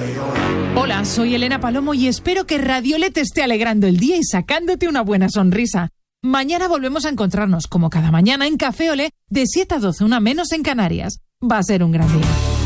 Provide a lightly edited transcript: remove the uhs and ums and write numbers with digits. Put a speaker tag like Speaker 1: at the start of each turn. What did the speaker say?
Speaker 1: Hola, soy Elena Palomo y espero que Radiolet te esté alegrando el día y sacándote una buena sonrisa. Mañana volvemos a encontrarnos, como cada mañana, en Café Olé, de 7 a 12, una menos en Canarias. Va a ser un gran día.